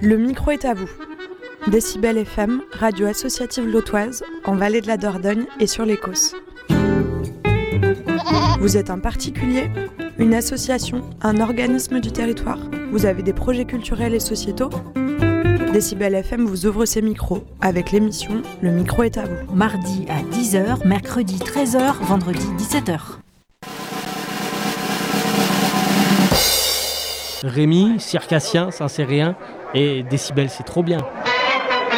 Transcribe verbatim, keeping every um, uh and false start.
Le micro est à vous. Décibel F M, radio associative lotoise, en Vallée de la Dordogne et sur les Causses. Vous êtes un particulier, une association, un organisme du territoire? Vous avez des projets culturels et sociétaux? Décibel F M vous ouvre ses micros avec l'émission Le micro est à vous. Mardi à dix heures, mercredi treize heures, vendredi dix-sept heures. Rémi, circassien, saint-cérien, et Décibel, c'est trop bien.